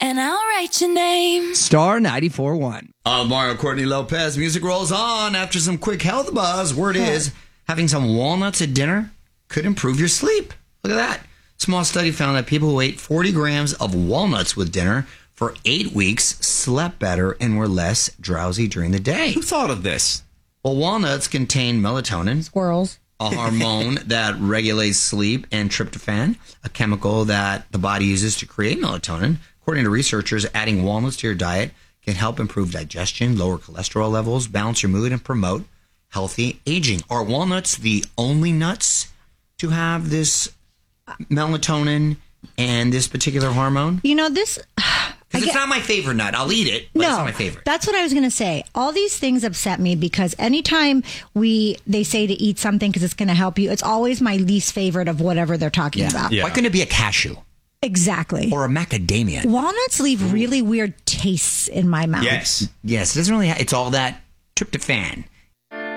and I'll write your name. Star 94.1. Mario Courtney Lopez. Music rolls on after some quick health buzz. Word is, having some walnuts at dinner could improve your sleep. Look at that. Small study found that people who ate 40 grams of walnuts with dinner for 8 weeks slept better and were less drowsy during the day. Who thought of this? Well, walnuts contain melatonin. Squirrels. A hormone that regulates sleep, and tryptophan, a chemical that the body uses to create melatonin. According to researchers, adding walnuts to your diet can help improve digestion, lower cholesterol levels, balance your mood, and promote healthy aging. Are walnuts the only nuts to have this melatonin and this particular hormone? You know, this... Because it's not my favorite nut. I'll eat it, but it's not my favorite. That's what I was going to say. All these things upset me because anytime they say to eat something because it's going to help you, it's always my least favorite of whatever they're talking about. Why couldn't it be a cashew? Exactly. Or a macadamia? Walnuts leave really weird tastes in my mouth. Yes, it doesn't really it's all that tryptophan.